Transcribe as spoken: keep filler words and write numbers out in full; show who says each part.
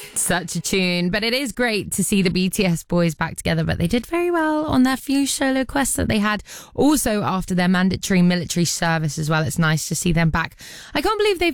Speaker 1: Such a tune. But it is great to see the B T S boys back together, but they did very well on their few solo quests that they had. Also, after their mandatory military service as well, it's nice to see them back. I can't believe they've